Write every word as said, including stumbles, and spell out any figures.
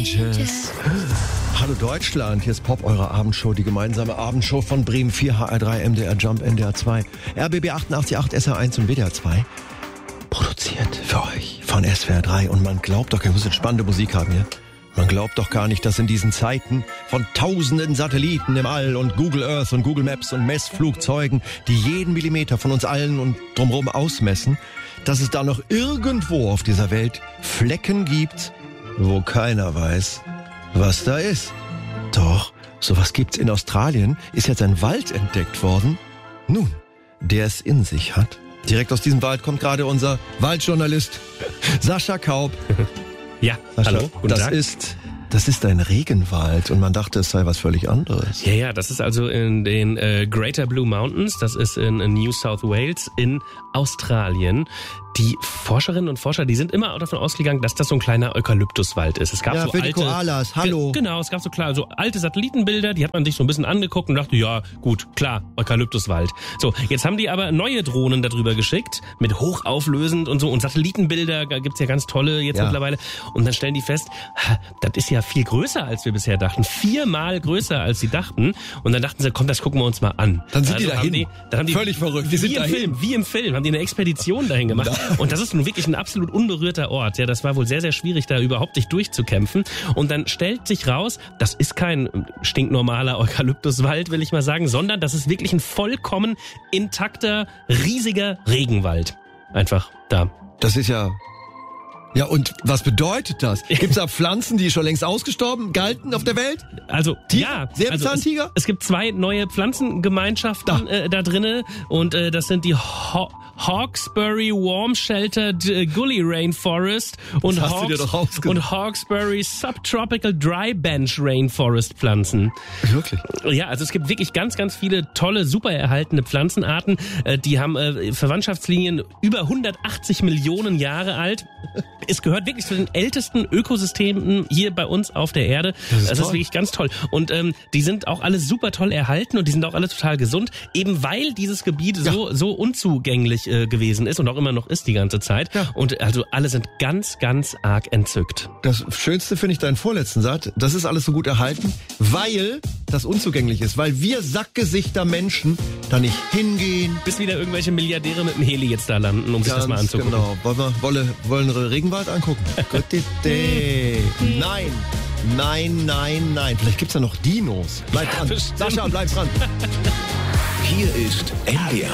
Angels. Hallo Deutschland, hier ist Pop, eure Abendshow, die gemeinsame Abendshow von Bremen vier, H R drei, M D R Jump, N D R zwei, R B B achtundachtzig Komma acht, S R eins und W D R zwei. Produziert für euch von S W R drei. Und man glaubt doch, ihr müsstet spannende Musik haben hier. Man glaubt doch gar nicht, dass in diesen Zeiten von tausenden Satelliten im All und Google Earth und Google Maps und Messflugzeugen, die jeden Millimeter von uns allen und drumherum ausmessen, dass es da noch irgendwo auf dieser Welt Flecken gibt, wo keiner weiß, was da ist. Doch, sowas gibt's in Australien, ist jetzt ein Wald entdeckt worden. Nun, der es in sich hat. Direkt aus diesem Wald kommt gerade unser Waldjournalist Sascha Kaub. Ja, Sascha, hallo, guten das Tag. ist, das ist ein Regenwald und man dachte, es sei was völlig anderes. Ja, ja, das ist also in den äh, Greater Blue Mountains, das ist in, in New South Wales in Australien. Die Forscherinnen und Forscher, die sind immer davon ausgegangen, dass das so ein kleiner Eukalyptuswald ist. Es gab Ja, so für die alte Koalas, hallo. Ge- Genau, es gab so klar so alte Satellitenbilder, die hat man sich so ein bisschen angeguckt und dachte, ja, gut, klar, Eukalyptuswald. So, jetzt haben die aber neue Drohnen darüber geschickt, mit hochauflösend und so und Satellitenbilder, da gibt's ja ganz tolle jetzt Ja. mittlerweile und dann stellen die fest, ha, das ist ja viel größer, als wir bisher dachten, viermal größer, als sie dachten und dann dachten sie, komm, das gucken wir uns mal an. Dann sind die haben dahin. Die, dann haben die, Völlig verrückt, die Wie sind im dahin. Film, wie im Film, haben die eine Expedition dahin gemacht und das ist nun wirklich ein absolut unberührter Ort. Ja, das war wohl sehr, sehr schwierig, da überhaupt sich durchzukämpfen. Und dann stellt sich raus, das ist kein stinknormaler Eukalyptuswald, will ich mal sagen, sondern das ist wirklich ein vollkommen intakter, riesiger Regenwald. Einfach da. Das ist ja... Ja, und was bedeutet das? Gibt's da Pflanzen, die schon längst ausgestorben galten auf der Welt? Also, Tiger? ja. Säbelzahntiger? Also es, es gibt zwei neue Pflanzengemeinschaften Da. äh, da drinnen und äh, das sind die Haw- Hawkesbury Warm Sheltered äh, Gully Rainforest und, hast du dir doch ausgedacht. und Hawkesbury Subtropical Dry Bench Rainforest Pflanzen. Wirklich? Ja, also es gibt wirklich ganz, ganz viele tolle, super erhaltene Pflanzenarten. Äh, die haben äh, Verwandtschaftslinien über hundertachtzig Millionen Jahre alt. Es gehört wirklich zu den ältesten Ökosystemen hier bei uns auf der Erde. Das ist Das ist toll. wirklich ganz toll. Und ähm, die sind auch alle super toll erhalten und die sind auch alle total gesund, eben weil dieses Gebiet so so unzugänglich äh, gewesen ist und auch immer noch ist die ganze Zeit. Ja. Und also alle sind ganz, ganz arg entzückt. Das Schönste finde ich deinen vorletzten Satz. Das ist alles so gut erhalten, weil das unzugänglich ist. Weil wir Sackgesichter Menschen da nicht hingehen. Bis wieder irgendwelche Milliardäre mit dem Heli jetzt da landen, um sich das mal Ganz anzugucken. genau. Wollen wir, wollen, wollen wir Regenwald angucken? Gute Idee. Nein. Nein, nein, nein. Vielleicht gibt's da noch Dinos. Bleib dran. bestimmt. Sascha, bleib dran. Hier ist N D R